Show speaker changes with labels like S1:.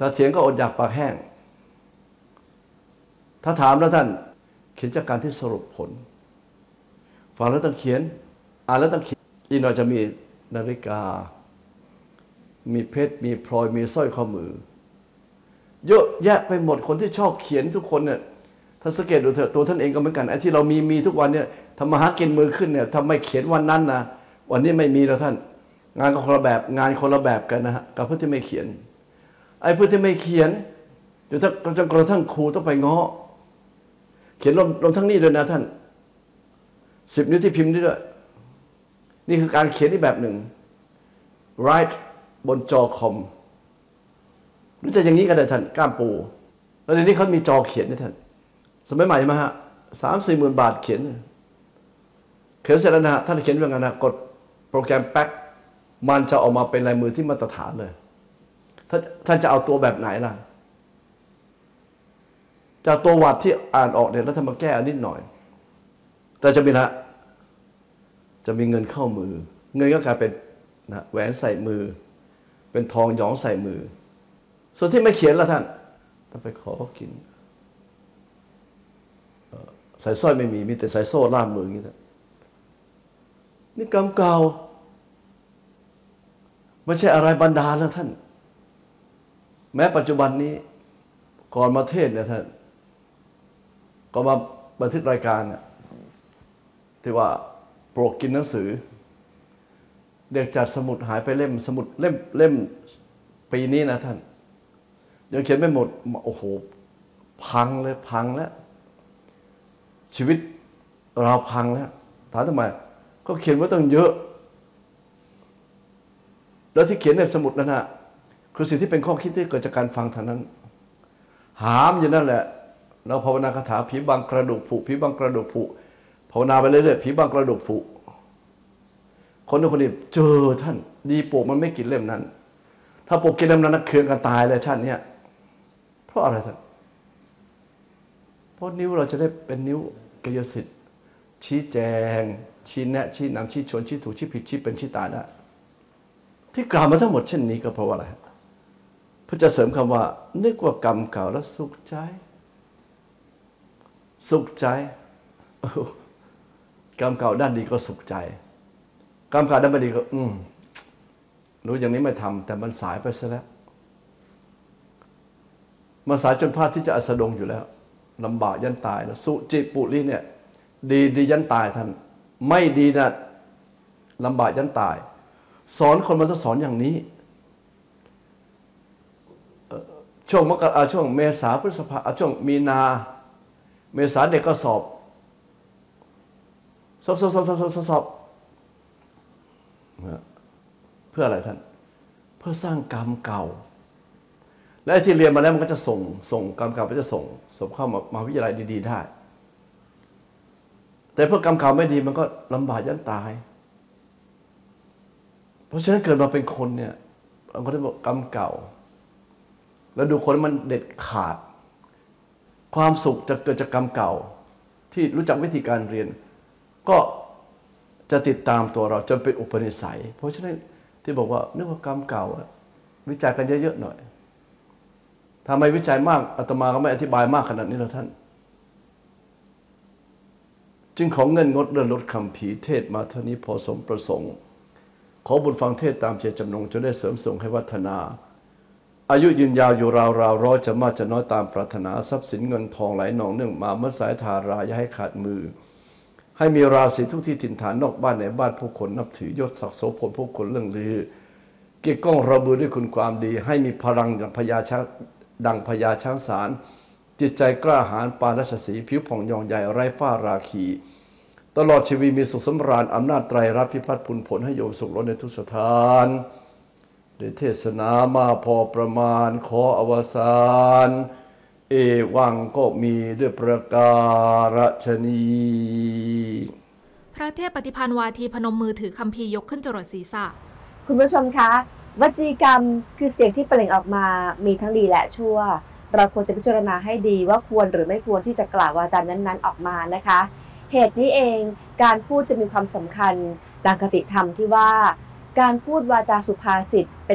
S1: ถ้าเถียงก็อดอยากปากแห้งถ้าถามแล้วท่านเขียนจากการที่สรุปผลฟังแล้วต้องเขียนอ่านแล้วต้องเขียนอีกหน่อยจะมีนาฬิกามีเพชรมีพลอยมีสร้อยข้อมือเยอะแยะไปหมดคนที่ชอบเขียนทุกคนเนี่ยถ้าสังเกตดูเถอะตัวท่านเองก็เหมือนกันไอ้ที่เรามีทุกวันเนี่ยทำมาหากินมือขึ้นเนี่ยทำไมเขียนวันนั้นนะวันนี้ไม่มีแล้วท่านงานก็คนละแบบงานคนละแบบกันนะฮะกับเพื่อนที่ไม่เขียนไอ้เพื่อนที่ไม่เขียนจนกระทั่งครูต้องไปง้อเขียนลงทั้งนี้เลยนะท่าน10 นิ้วที่พิมพ์นี่ด้วยนี่คือการเขียนที่แบบหนึ่ง write บนจอคอมหรือจะอย่างนี้ก็ได้ท่านก้ามปูแล้วในนี้เขามีจอเขียนนี่ท่านสมัยใหม่มาฮะ3-4 หมื่นบาทเขียนเสร็จแล้วนะท่านเขียนเรื่องนั้นนะกดโปรแกรมแป๊กมันจะออกมาเป็นลายมือที่มาตรฐานเลยท่านจะเอาตัวแบบไหนล่ะจากตัววัดที่อ่านออกเนี่ยแล้วท่านมาแก้นิดหน่อยแต่จะมีเงินเข้ามือเงินก็กลายเป็นนะแหวนใส่มือเป็นทองหยองใส่มือส่วนที่ไม่เขียนละท่านต้องไปขอเขากินใส่สร้อยไม่มีแต่ใส่โซ่ล่ามมืออย่างนี้ท่านนี่กรรมเก่าไม่ใช่อะไรบันดาลแล้วท่านแม้ปัจจุบันนี้ก่อนมาเทศเนี่ยท่านก็มาบันทึกรายการเนี่ยที่ว่าโปรดกินหนังสือเด็กจัดสมุดหายไปสมุดเล่มปีนี้นะท่านยังเขียนไม่หมดโอ้โหพังแล้วชีวิตเราพังแล้วถามทำไมก็เขียนไว้ตั้งเยอะแล้วที่เขียนในสมุดนั้นนะคือสิ่งที่เป็นข้อคิดที่เกิดจากการฟังเท่านั้นหามอยู่นั่นแหละเราภาวนาคาถาผีบังกระดูกผุผีบังกระดูกผุภาวนาไปเรื่อยๆผีบังกระดูกผุคนนี้เจอท่านดีปกมันไม่กินเล่มนั้นถ้าปกกินเล่มนั้นเคืองกันตายเลยชาตินี้เพราะอะไรท่านเพราะนิ้วเราจะได้เป็นนิ้วกายสิทธิ์ชี้แจงชี้แนะชี้นำชี้ชวนชี้ถูกชี้ผิดชี้เป็นชี้ตายได้ที่กล่าวมาทั้งหมดเช่นนี้ก็เพราะว่าอะไรเพื่อจะเสริมคำว่านึกว่ากรรมเก่าแล้วสุขใจกรรมเก่าด้านดีก็สุขใจกรรมเก่าด้านไม่ดีก็รู้อย่างนี้ไม่ทำแต่มันสายไปซะแล้วมันสายจนพลาดที่จะอัสดงอยู่แล้วลำบากยันตายนะสุจิปุริเนี่ยดียันตายท่านไม่ดีนะลำบากยันตายสอนคนมันต้องสอนอย่างนี้ช่วงช่วงเมษาพฤษภาช่วงมีนาเมษาเด็กก็สอบเพื่ออะไรท่านเพื่อสร้างกรรมเก่าและที่เรียนมาแล้วมันก็จะส่งกรรมเก่ามันจะส่งเข้ามามหาวิทยาลัยดีๆได้แต่เพื่อกรรมเก่าไม่ดีมันก็ลำบากยันตายเพราะฉะนั้นเกิดมาเป็นคนเนี่ยเราก็ได้บอกกรรมเก่าแล้วดูคนมันเด็ดขาดความสุขจะเกิดจากกรรมเก่าที่รู้จักวิธีการเรียนก็จะติดตามตัวเราจนเป็นอุปนิสัยเพราะฉะนั้นที่บอกว่านึกว่ากรรมเก่าวิจัยกันเยอะๆหน่อยถ้าไม่วิจัยมากอาตมาก็ไม่อธิบายมากขนาดนี้แล้วท่านจึงของเงินงดเลื่อนลดคำผีเทศมาเท่านี้พอสมประสงค์ขอบุญฟังเทศตามเจตจำนงจนได้เสริมส่งให้วัฒนาอายุยืนยาวอยู่ราวร้อยจะมากจะน้อยตามปรารถนาทรัพย์สินเงินทองไหลนองเนื่องมาเมื่อสายทาราอย่าให้ขาดมือให้มีราศีทุกที่ถิ่นฐานนอกบ้านในบ้านผู้คนนับถือยศศักดิ์โสพลผู้คนเรื่องลือเกี่ยก้องระบือด้วยคุณความดีให้มีพลังดังพญาช้างสารจิตใจกล้าหาญปานราชสีห์ผิวผ่องยองใหญ่ไร้ฝ้าราคีตลอดชีวิตมีสุขสำราญอำนาจไตรรัตน์พิพัฒน์ผลให้โยมสุขล้นในทุกสถานได้เทศนามาพอประมาณขออวสานเอวังก็มีด้วยประการฉนี้
S2: พระเทพปฏิภาณวาทีพนมมือถือคัมภีร์ยกขึ้นจรดศีรษะ
S3: คุณผู้ชมคะวจีกรรมคือเสียงที่เปล่งออกมามีทั้งดีและชั่วเราควรจะพิจารณาให้ดีว่าควรหรือไม่ควรที่จะกล่าววาจานั้นๆออกมานะคะเหตุนี้เองการพูดจะมีความสำคัญดังคติธรรมที่ว่าการพูดวาจาสุภาษิตเป็น